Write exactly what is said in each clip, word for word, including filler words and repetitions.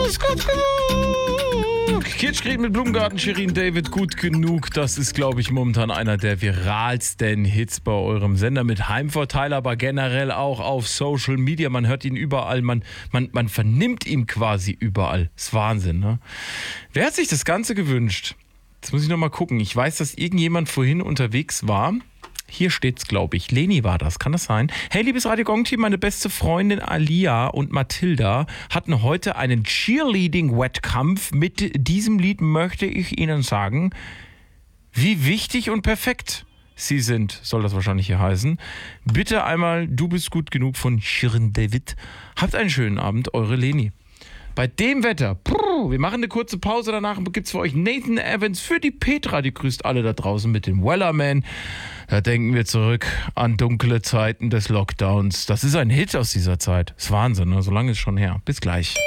ist gut genug. Kitschkrieg mit Blumengarten, Shirin David, gut genug. Das ist, glaube ich, momentan einer der viralsten Hits bei eurem Sender mit Heimvorteil, aber generell auch auf Social Media. Man hört ihn überall, man, man, man vernimmt ihn quasi überall. Ist Wahnsinn, ne? Wer hat sich das Ganze gewünscht? Jetzt muss ich noch mal gucken. Ich weiß, dass irgendjemand vorhin unterwegs war. Hier steht's, glaube ich. Leni war das, kann das sein? Hey, liebes Radio Gong-Team, meine beste Freundin Alia und Mathilda hatten heute einen Cheerleading-Wettkampf. Mit diesem Lied möchte ich Ihnen sagen, wie wichtig und perfekt Sie sind, soll das wahrscheinlich hier heißen. Bitte einmal, du bist gut genug von Shirin David. Habt einen schönen Abend, eure Leni. Bei dem Wetter, puh, wir machen eine kurze Pause, danach gibt's für euch Nathan Evans für die Petra, die grüßt alle da draußen mit dem Wellerman. Da denken wir zurück an dunkle Zeiten des Lockdowns. Das ist ein Hit aus dieser Zeit. Ist Wahnsinn, ne? So lange ist schon her. Bis gleich.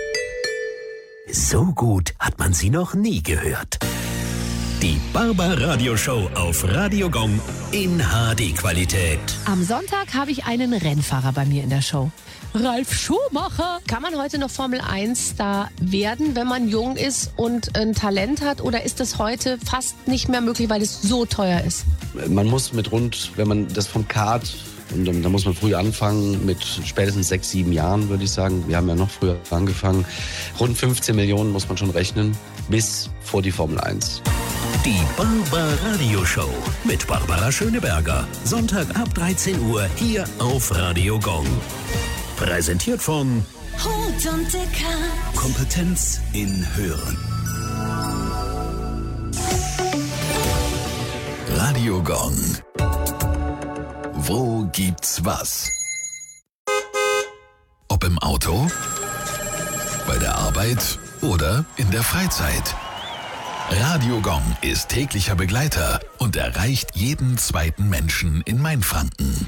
So gut hat man sie noch nie gehört. Die Barbaradio-Show auf Radio Gong in H D-Qualität. Am Sonntag habe ich einen Rennfahrer bei mir in der Show. Ralf Schumacher. Kann man heute noch Formel eins Star werden, wenn man jung ist und ein Talent hat? Oder ist das heute fast nicht mehr möglich, weil es so teuer ist? Man muss mit rund, wenn man das vom Kart, und da muss man früh anfangen, mit spätestens sechs, sieben Jahren, würde ich sagen. Wir haben ja noch früher angefangen. Rund fünfzehn Millionen muss man schon rechnen, bis vor die Formel eins. Die Barbaradio-Show mit Barbara Schöneberger. Sonntag ab dreizehn Uhr hier auf Radio Gong. Präsentiert von Hut und Dicker. Kompetenz in Hören. Radio Gong. Wo gibt's was? Ob im Auto, bei der Arbeit oder in der Freizeit. Radio Gong ist täglicher Begleiter und erreicht jeden zweiten Menschen in Mainfranken.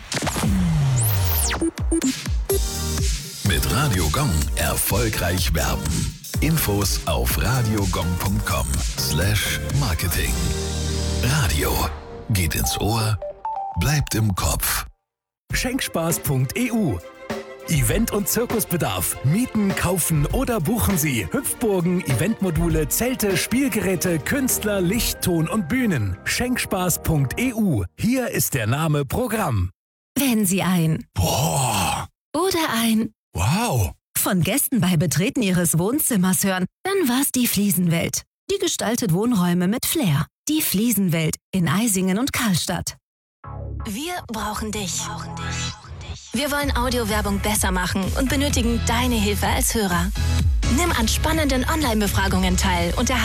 Mit Radio Gong erfolgreich werben. Infos auf radiogong punkt com slash marketing. Radio geht ins Ohr, bleibt im Kopf. Schenkspaß punkt e u. Event- und Zirkusbedarf. Mieten, kaufen oder buchen Sie Hüpfburgen, Eventmodule, Zelte, Spielgeräte, Künstler, Licht, Ton und Bühnen. Schenkspaß punkt e u. Hier ist der Name Programm. Wenn Sie ein Boah. oder ein Wow. von Gästen bei Betreten Ihres Wohnzimmers hören, dann war's die Fliesenwelt. Die gestaltet Wohnräume mit Flair. Die Fliesenwelt in Eisingen und Karlstadt. Wir brauchen dich. Wir wollen Audiowerbung besser machen und benötigen deine Hilfe als Hörer. Nimm an spannenden Online-Befragungen teil und erhalte